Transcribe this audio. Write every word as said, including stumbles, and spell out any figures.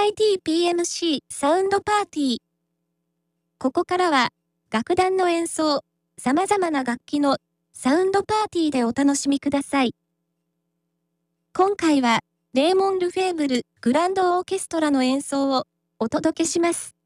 アイティーピーエムシー サウンドパーティー。ここからは、楽団の演奏、様々な楽器のサウンドパーティーでお楽しみください。今回は、レーモン・ルフェーブル・グランドオーケストラの演奏をお届けします。